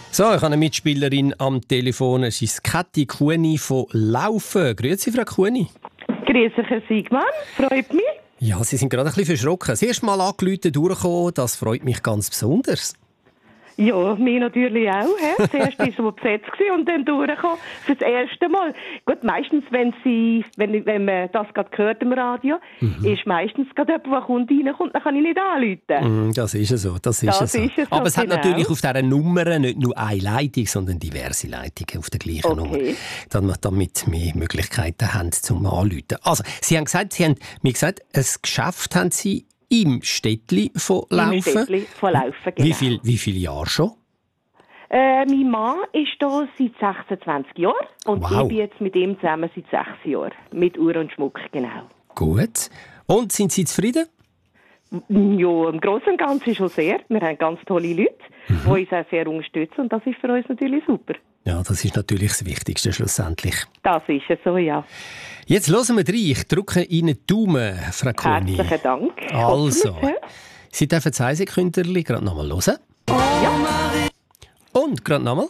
So, ich habe eine Mitspielerin am Telefon. Es ist Kathi Kuhni von Laufen. Grüezi, Frau Kuhni. Grüezi, Herr Siegmann. Freut mich. Ja, Sie sind gerade ein bisschen verschrocken. Das erste Mal angerufen, durchgekommen, das freut mich ganz besonders. Ja, mir natürlich auch. Zuerst war so besetzt und dann durchgekommen für das erste Mal. Gut, meistens, wenn man das gerade hört im Radio, ist meistens gerade jemand, der reinkommt, dann kann ich nicht anrufen. Das ist es so. Aber es hat natürlich auf dieser Nummer nicht nur eine Leitung, sondern diverse Leitungen auf der gleichen Nummer. Damit wir Möglichkeiten haben zum Anrufen. Also, Sie haben gesagt, ein Geschäft haben Sie im Städtli von Laufen. Im Städtli von Laufen, genau. Wie viele Jahre schon? Mein Mann ist hier seit 26 Jahren und Wow. ich bin jetzt mit ihm zusammen seit 6 Jahren. Mit Uhr und Schmuck, genau. Gut. Und sind Sie zufrieden? Ja, im Großen und Ganzen schon sehr. Wir haben ganz tolle Leute, die uns auch sehr unterstützen und das ist für uns natürlich super. Ja, das ist natürlich das Wichtigste schlussendlich. Das ist es so, ja. Jetzt hören wir rein. Ich drücke Ihnen die Daumen, Frau Kuhni. Herzlichen Dank. Also, Sie dürfen 2 Sekunden gerade nochmal hören. Ja. Und gerade nochmal.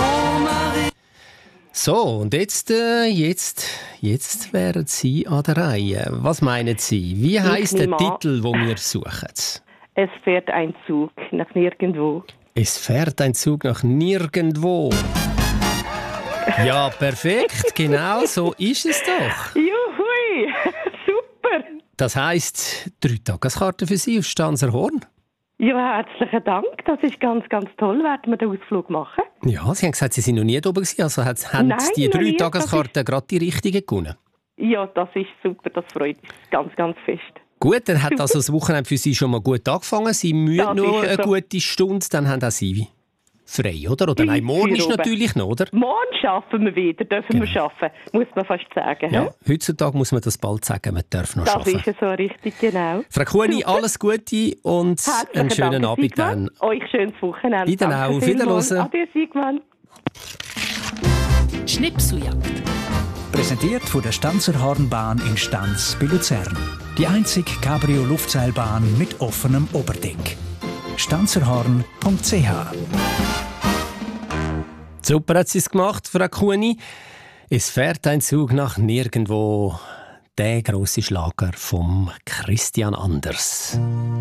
So, und jetzt wären Sie an der Reihe. Was meinen Sie? Wie heisst der Titel, den wir suchen? Es fährt ein Zug nach nirgendwo. Es fährt ein Zug nach nirgendwo. Ja, perfekt. Genau so ist es doch. Juhui, super. Das heisst, 3 Tageskarten für Sie auf Stanzerhorn. Ja, herzlichen Dank. Das ist ganz, ganz toll. Werden wir den Ausflug machen? Ja, Sie haben gesagt, Sie sind noch nie da oben gewesen. Also haben Nein, die noch 3 nie. Tageskarten gerade die richtigen gewonnen? Ja, das ist super. Das freut mich ganz, ganz fest. Gut, dann hat also das Wochenende für Sie schon mal gut angefangen. Sie müssen noch eine gute Stunde, dann haben auch Sie frei, oder? Oder nein, morgen ist natürlich noch, oder? Morgen arbeiten wir wieder, dürfen wir arbeiten, muss man fast sagen. Ja, heutzutage muss man das bald sagen, man darf noch arbeiten. Das ist so richtig, genau. Frau Kuhni, alles Gute und einen schönen Abend Sigmann. dann. Euch schönes Wochenende. Ihnen auch. Auf Wiederhören. Adieu, Sigmann. Schnipseljagd. Präsentiert von der Stanzerhornbahn in Stanz bei Luzern. Die einzige Cabrio-Luftseilbahn mit offenem Oberdeck. stanzerhorn.ch. Super hat sie es gemacht, Frau Kuhni. Es fährt ein Zug nach nirgendwo. Der grosse Schlager vom Christian Anders.